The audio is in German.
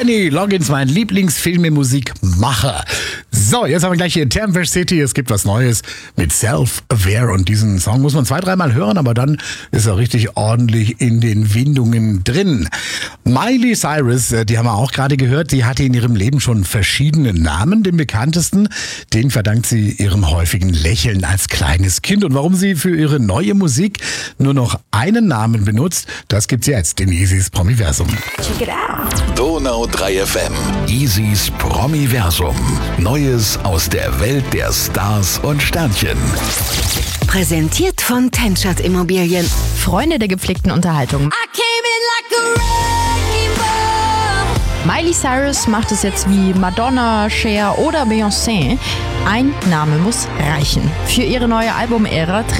Kenny Loggins, mein Lieblingsfilme-Musikmacher. So, jetzt haben wir gleich hier Tempest City. Es gibt was Neues mit Self-Aware. Und diesen Song muss man 2-3 Mal hören, aber dann ist er richtig ordentlich in den Windungen drin. Miley Cyrus, die haben wir auch gerade gehört, die hatte in ihrem Leben schon verschiedene Namen. Den bekanntesten, den verdankt sie ihrem häufigen Lächeln als kleines Kind. Und warum sie für ihre neue Musik nur noch einen Namen benutzt, das gibt's jetzt in Easys Promiversum. Check it out. Donau 3 FM. Easys Promiversum. Neues aus der Welt der Stars und Sternchen. Präsentiert von Tenschert Immobilien. Freunde der gepflegten Unterhaltung. Miley Cyrus macht es jetzt wie Madonna, Cher oder Beyoncé. Ein Name muss reichen. Für ihre neue Albumära